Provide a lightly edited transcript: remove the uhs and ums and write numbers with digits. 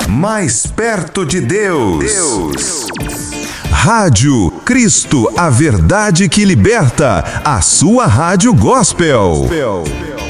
mais perto de Deus. Rádio Cristo, a verdade que liberta, a sua rádio gospel.